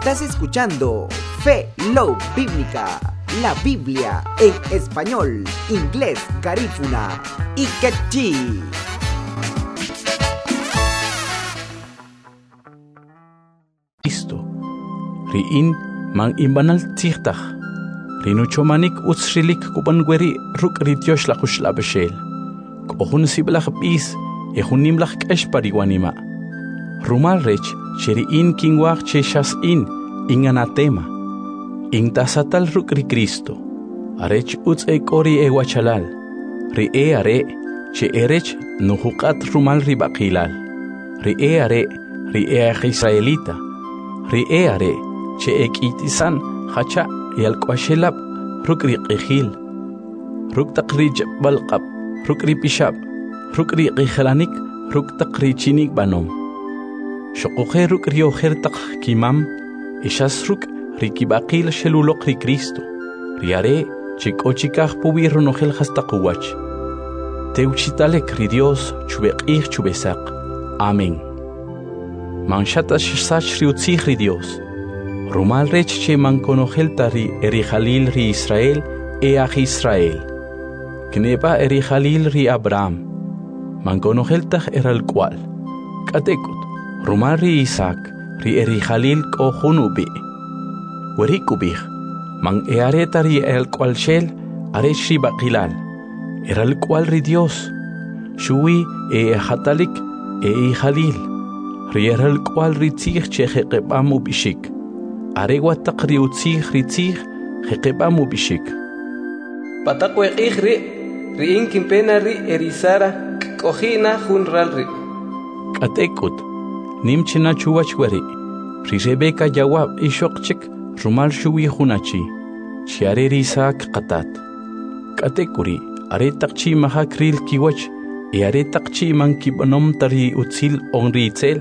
Estás escuchando Fe Love Bíblica, la Biblia en español, inglés, garífuna y quechí. Cristo, riin mang imbanal tsichtach, rinuchomanik utsrilik kubangueri ruk rityosh la kushla beshel, kohun siblach bis, ehunimlach keshpariwanima. Rumal rech, cheriin kingwach cheshas inganatema, tasatal ruk ri Cristo, arech uts ekori ewachalal, ri are, che erech nuhukat rumal ribakilal, ri are, Israelita, Ri'eare, che ekitisan, hacha, yalquashelab, rukri qihil, ruktaqri balqab, rukri pishab, rukri qihalanik, ruktaqri chinik banom. Shokuhe rukri ohertaq kimam, ishas ruk rikibaqil shelulok ri Cristo, riare, chikochikaj pubirro nojel hastakuwach. Teuchitalek ri Dios, chubeqih chubesaq. Amén. Manchata shsach riutzihri Dios. Rumal rech che manconogel tari erijalil ri Israel each Israel. Kneba erijalil ri Abraham. Manconogel tach eral cual. Katekut. Rumal ri Isaac ri erijalil kohunubi. Werikubih. Man eareta ri el cual shel arech ri bakilal. Eral cual ri Dios. Shui hatalik ijalil. Rieral cual ritzich che jeqebamu bishik. Areguataq riutzich ritzich jeqebamu bishik. Patakweqih riin kimpena ri erisara kohina junral ri. Katekut nimchina chuwachwari. Ri Rebeka jawab ishokchik rumal shuwi hunachi. Chiare risak qatat. Katekuri aretaqchi mahakril kiwach. Aretaqchi man kibanom tari utzil onritzel.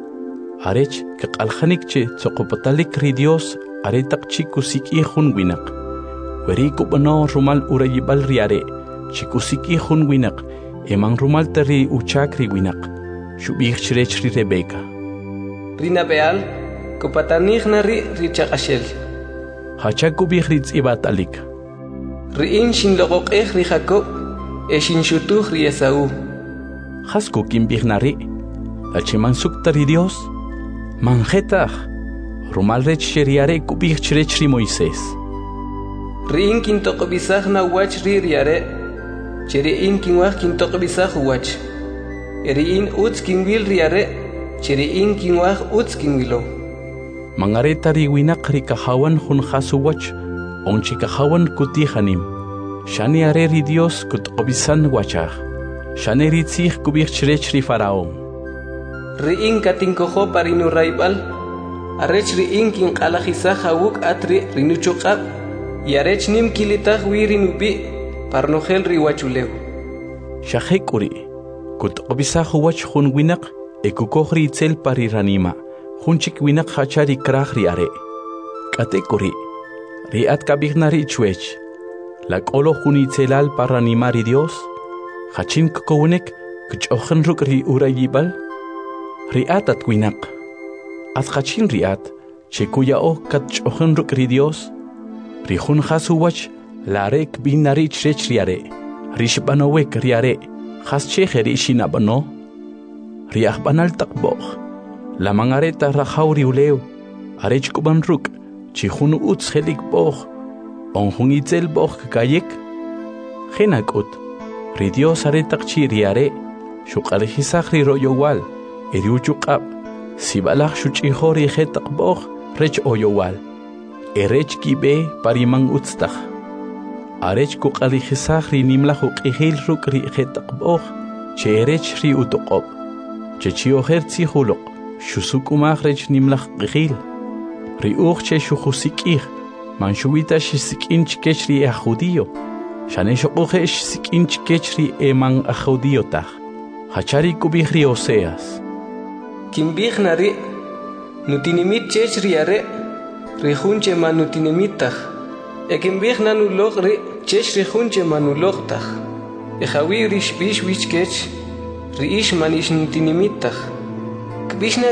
Arech que aljanikche tsokopatalik ri Dios aretaqchi kusiki junwinak. Weriku bano rumal urayibal riare, chikusiki junwinak, eman rumal tari uchakri winak, shubih chrech ri Rebeka. Rina beal, kopatanihna ri richakashel. Hachakubih ritz ibatalik. Riin shin logokeh ri Jacob, eshin shutuh ri Esaú. Hasku kimbihnari, achiman suktari Dios. Manjetach, rumal rech sheriare kubih chrech ri Moisés. Riin kintokobisaj na wach ri riare, cheriin kinwaj kintokobisaj wach. Eriin utz kinwil riare, cheriin kinwaj utz kinwilo. Mangareta ri winak ri kahawan hun hasu wach, onchi kahawan kutihanim. Shani are ri Dios kutokobisan wachach. Shani ritzich kubih chrech ri Faraón. Riin katinkojo parinu raibal, arech riin kin qalajisa hawuk atri rinuchokab, y arech nim kilitah wirinubi, parnogel riwachuleu. Shahekuri, kutobisa huwach hun winak, ekukohri itzel pariranima, hunchik winak hachari krah riare. Katekuri, riat kabignari chwech, la kolo hunitzelal paranimari Dios, hachin kokownek, kuchochen rukri urayibal. Riat at winak. At hachin riat, chekuya o katchochen rukri Dios. Rihun hasuwach, larek binari chrech riare. Rishbanowek riare, hascheche rishinabano. Riach banal takboch. La mangareta rahauri uleu. Arech kuban ruk, chihun utz helik boch. Onhun itzel boch kayek. Genakut. Ri Dios aretak chi riare. Shukalihisach ri royowal. Eriuchukab, sibalach shuchihori hetakboch, rech oyowal. Erech kibe parimang utstach. Arech kukalihisach ri nimlach ukihil ruk ri hetakboch, che erech ri utokob. Che chioher tzihulok, shusukumach rech nimlach kihil. Ri uch che shuhusikih, manshuita shisikinch kech ri ajudio. Shaneshokuhe shisikinch kech ri emang ajudiotach. Hachari kubih ri Oseas. Kimbih nari, nutinimit chech riare, rihunche manutinimitach. Ekimbih nanulog ri, chech rihunche manulogtach. Ejawi rish bish wich kech, riish manish nutinimitach. Kbishna